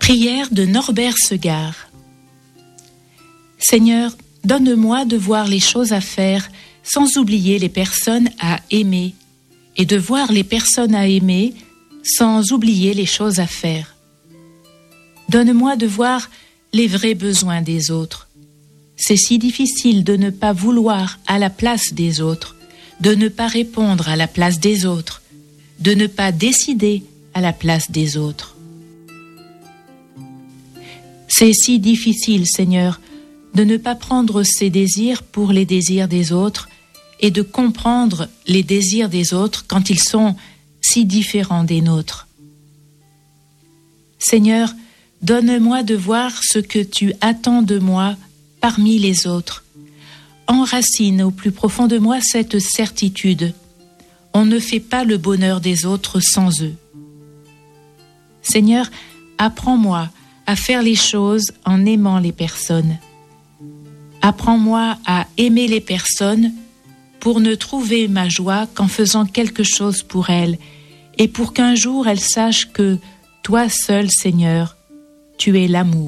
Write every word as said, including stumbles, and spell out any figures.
Prière de Norbert Segard. Seigneur, donne-moi de voir les choses à faire sans oublier les personnes à aimer, et de voir les personnes à aimer sans oublier les choses à faire. Donne-moi de voir les vrais besoins des autres. C'est si difficile de ne pas vouloir à la place des autres, de ne pas répondre à la place des autres, de ne pas décider à la place des autres. C'est si difficile, Seigneur, de ne pas prendre ses désirs pour les désirs des autres et de comprendre les désirs des autres quand ils sont si différents des nôtres. Seigneur, donne-moi de voir ce que tu attends de moi parmi les autres. Enracine au plus profond de moi cette certitude. On ne fait pas le bonheur des autres sans eux. Seigneur, apprends-moi à faire les choses en aimant les personnes. Apprends-moi à aimer les personnes pour ne trouver ma joie qu'en faisant quelque chose pour elles et pour qu'un jour elles sachent que toi seul, Seigneur, tu es l'amour.